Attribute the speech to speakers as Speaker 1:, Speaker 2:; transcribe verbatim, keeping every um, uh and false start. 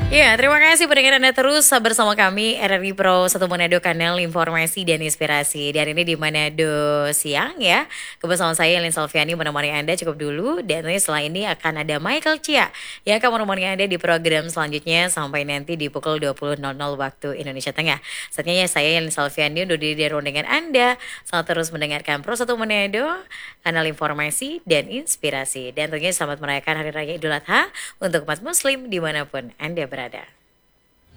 Speaker 1: Ya, terima kasih pendengar Anda terus bersama kami R R I Pro satu Manado, kanal informasi dan inspirasi. Dan ini di Manado siang ya. Kebersama saya Elin Salviani menemani Anda cukup dulu. Dan setelah ini akan ada Michael Chia yang akan menemani Anda di program selanjutnya sampai nanti di pukul dua puluh nol nol waktu Indonesia Tengah. Saatnya ya saya Elin Salviani undur diri dari dengan Anda. Selamat terus mendengarkan Pro satu Manado, kanal informasi dan inspirasi. Dan tentunya selamat merayakan Hari Raya Idul Adha untuk umat muslim dimanapun Anda berada.